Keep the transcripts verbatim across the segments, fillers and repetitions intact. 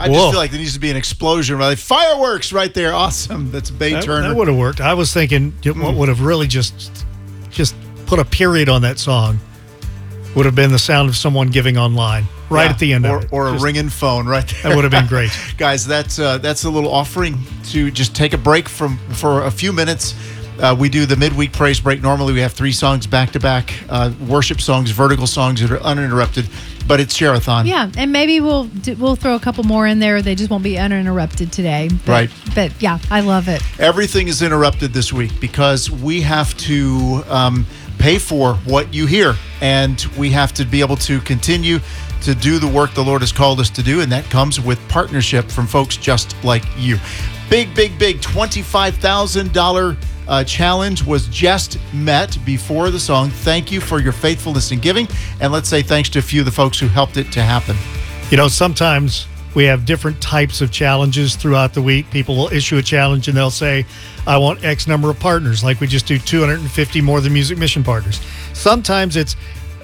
I Whoa. just feel like there needs to be an explosion. Right? Fireworks right there. Awesome. That's Bay That, Turner. that would have worked. I was thinking what would have really just just put a period on that song would have been the sound of someone giving online right Yeah, at the end or, of it. Or a Just- ringing phone right there. That would have been great. Guys, that's uh, that's a little offering to just take a break from for a few minutes. Uh, we do the midweek praise break. Normally we have three songs back-to-back, uh, worship songs, vertical songs that are uninterrupted, but it's Share-a-thon. Yeah, and maybe we'll do- we'll throw a couple more in there. They just won't be uninterrupted today. But, Right. But yeah, I love it. Everything is interrupted this week because we have to um, pay for what you hear, and we have to be able to continue to do the work the Lord has called us to do, and that comes with partnership from folks just like you. Big, big, big twenty-five thousand dollars uh, challenge was just met before the song. Thank you for your faithfulness in giving, and let's say thanks to a few of the folks who helped it to happen. You know, sometimes we have different types of challenges throughout the week. People will issue a challenge and they'll say, I want X number of partners, like we just do two hundred fifty More Than Music mission partners. Sometimes it's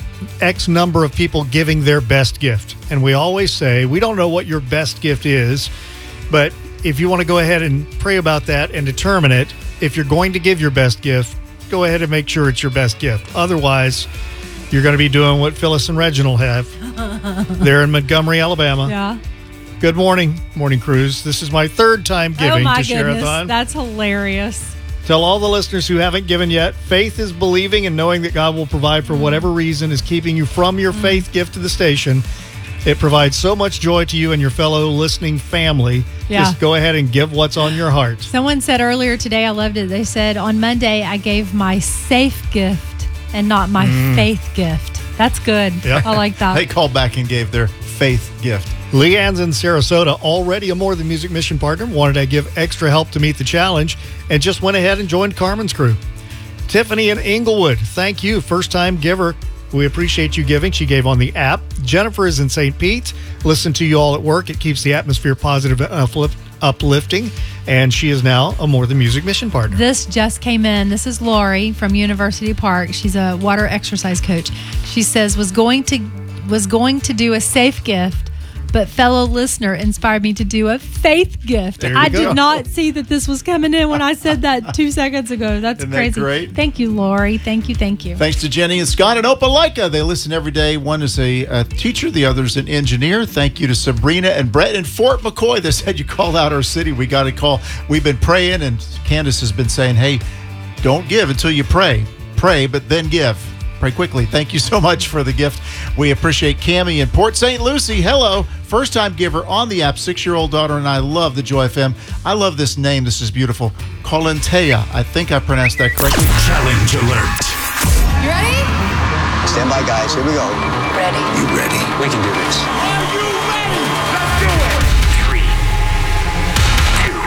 X number of people giving their best gift. And we always say, we don't know what your best gift is, but if you want to go ahead and pray about that and determine it, if you're going to give your best gift, go ahead and make sure it's your best gift. Otherwise, you're going to be doing what Phyllis and Reginald have. They're in Montgomery, Alabama. Yeah. Good morning, Morning Cruise. This is my third time giving oh my to goodness, Share-a-thon. that's hilarious. Tell all the listeners who haven't given yet, faith is believing and knowing that God will provide for whatever reason is keeping you from your faith gift to the station. It provides so much joy to you and your fellow listening family. Yeah. Just go ahead and give what's on your heart. Someone said earlier today, I loved it. They said, on Monday, I gave my safe gift and not my faith gift. That's good. Yeah. I like that. They called back and gave their faith gift. Leanne's in Sarasota, already a More Than Music mission partner, wanted to give extra help to meet the challenge and just went ahead and joined Carmen's crew. Tiffany in Inglewood, thank you. First time giver. We appreciate you giving. She gave on the app. Jennifer is in Saint Pete. Listen to you all at work. It keeps the atmosphere positive and uplift, uplifting. And she is now a More Than Music mission partner. This just came in. This is Lori from University Park. She's a water exercise coach. She says was going to was going to do a safe gift, but fellow listener inspired me to do a faith gift. There you I go. did not see that this was coming in when I said that two seconds ago. That's Isn't that crazy. great? Thank you, Lori. Thank you. Thank you. Thanks to Jenny and Scott and Opelika. They listen every day. One is a, a teacher, the other is an engineer. Thank you to Sabrina and Brett in Fort McCoy. They said you called out our city. We got a call. We've been praying, and Candace has been saying, hey, don't give until you pray. Pray, but then give. Pray quickly. Thank you so much for the gift. We appreciate Cammie in Port Saint Lucie. Hello. First-time giver on the app. Six-year-old daughter and I love the Joy F M. I love this name. This is beautiful. Colintea. I think I pronounced that correctly. Challenge alert. You ready? Stand by, guys. Here we go. Ready. You ready? We can do this. Are you ready? Let's do it. Three, two,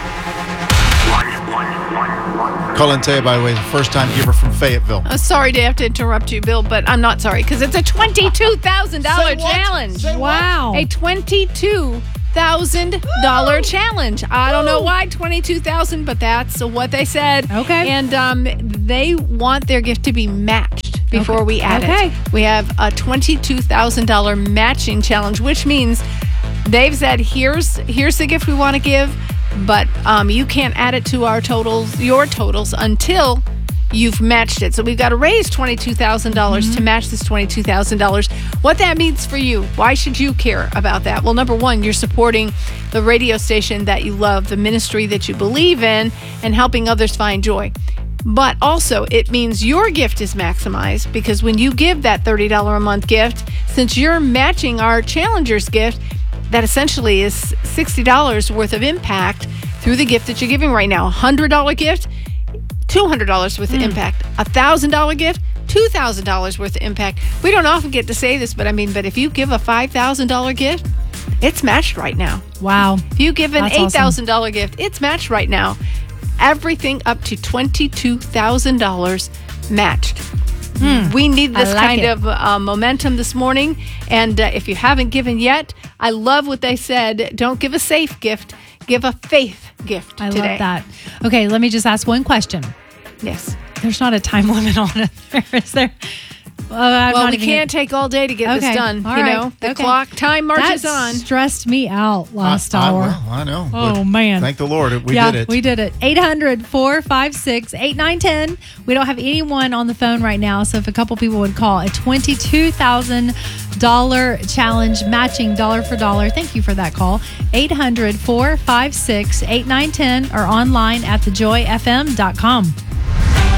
one, one, one, one. Colintea, by the way, the first-time giver from Fayetteville. I'm sorry to have to interrupt you, Bill, but I'm not sorry because it's a twenty-two thousand dollars Say what? challenge. Say what? Wow. A twenty-two thousand dollars challenge. I don't know why twenty-two thousand dollars, but that's what they said. Okay. And um, they want their gift to be matched before Okay. we add Okay. it. We have a twenty-two thousand dollars matching challenge, which means they've said, here's here's the gift we want to give, but um, you can't add it to our totals, your totals, until you've matched it. So we've got to raise twenty-two thousand dollars Mm-hmm. to match this twenty-two thousand dollars. What that means for you, why should you care about that? Well, number one, you're supporting the radio station that you love, the ministry that you believe in, and helping others find joy. But also, it means your gift is maximized because when you give that thirty dollars a month gift, since you're matching our Challenger's gift, that essentially is sixty dollars worth of impact through the gift that you're giving right now. A one hundred dollars gift, two hundred dollars worth of impact. A one thousand dollars gift, two thousand dollars worth of impact. We don't often get to say this, but I mean, but if you give a five thousand dollars gift, it's matched right now. Wow. If you give an That's eight thousand dollars gift, it's matched right now. Everything up to twenty-two thousand dollars matched. We need I this like kind it. of uh, momentum this morning. And uh, if you haven't given yet, I love what they said. Don't give a safe gift, give a faith gift I today. love that. Okay, let me just ask one question. Yes. There's not a time limit on it, there, is there? I'm well, not we even can't take all day to get Okay, this done. all you right, know, the okay. clock time marches that on. stressed me out last I, I, hour. well, I know. Oh, but man. Thank the Lord. We yeah, did it. we did it. eight hundred, four five six, eight nine one zero. We don't have anyone on the phone right now, so if a couple people would call, a twenty-two thousand dollars challenge matching dollar for dollar. Thank you for that call. eight hundred, four five six, eight nine one zero or online at the joy f m dot com.